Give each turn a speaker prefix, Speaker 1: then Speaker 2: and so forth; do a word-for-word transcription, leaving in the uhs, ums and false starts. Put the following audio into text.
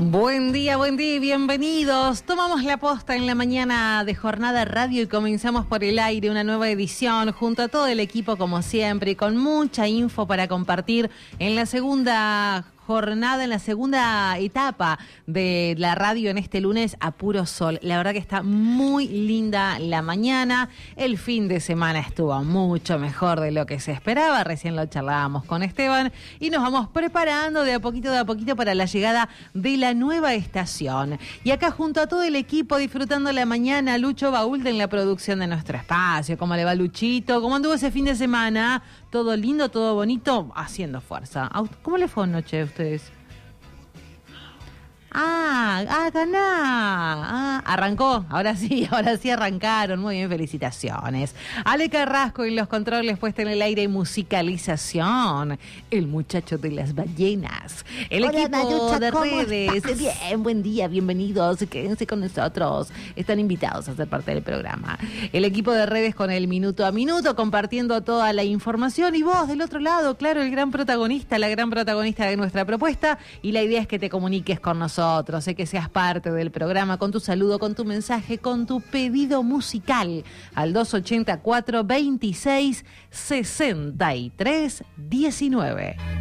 Speaker 1: Buen día, buen día y bienvenidos. Tomamos la posta en la mañana de Jornada Radio y comenzamos por el aire una nueva edición junto a todo el equipo como siempre y con mucha info para compartir en la segunda jornada, en la segunda etapa de la radio en este lunes a puro sol. La verdad que está muy linda la mañana. El fin de semana estuvo mucho mejor de lo que se esperaba. Recién lo charlábamos con Esteban y nos vamos preparando de a poquito, de a poquito para la llegada de la nueva estación. Y acá junto a todo el equipo disfrutando la mañana, Lucho Baúl en la producción de nuestro espacio. ¿Cómo le va, Luchito? ¿Cómo anduvo ese fin de semana? ¿Todo lindo, todo bonito? Haciendo fuerza. ¿Cómo le fue anoche a ustedes? Ah, ah, ganá. Ah, arrancó. Ahora sí, ahora sí arrancaron. Muy bien, felicitaciones. Ale Carrasco en los controles, puesta en el aire y musicalización. El muchacho de las ballenas. El
Speaker 2: Hola,
Speaker 1: equipo
Speaker 2: Mayucha,
Speaker 1: de
Speaker 2: ¿cómo
Speaker 1: redes.
Speaker 2: estás?
Speaker 1: Bien, buen día, bienvenidos. Quédense con nosotros. Están invitados a ser parte del programa. El equipo de redes con el minuto a minuto, compartiendo toda la información. Y vos, del otro lado, claro, el gran protagonista, la gran protagonista de nuestra propuesta. Y la idea es que te comuniques con nosotros. Sé que seas parte del programa con tu saludo, con tu mensaje, con tu pedido musical al dos ochenta y cuatro, veintiséis, sesenta y tres, diecinueve.